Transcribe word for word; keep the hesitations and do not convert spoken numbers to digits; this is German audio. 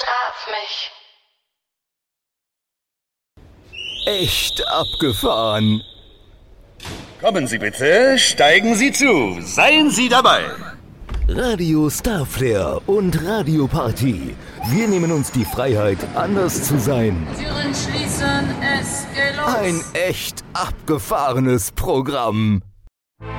Straf mich. Echt abgefahren. Kommen Sie bitte, steigen Sie zu, seien Sie dabei. Radio Starflare und Radio Party. Wir nehmen uns die Freiheit, anders zu sein. Türen schließen, es geht los. Ein echt abgefahrenes Programm.